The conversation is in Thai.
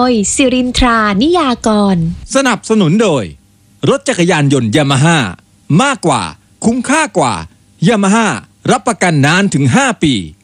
ยสิรินทรานิยากรสนับสนุนโดยรถจักรยานยนต์ยามาฮ่ามากกว่าคุ้มค่ากว่ายามาฮ่ารับประกันนานถึง5 ปี